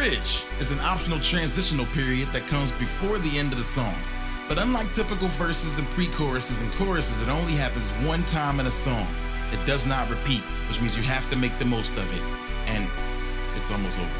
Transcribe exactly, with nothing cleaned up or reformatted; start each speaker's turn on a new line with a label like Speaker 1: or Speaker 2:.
Speaker 1: bridge is an optional transitional period that comes before the end of the song. But unlike typical verses and pre-choruses and choruses, it only happens one time in a song. It does not repeat, which means you have to make the most of it. And it's almost over.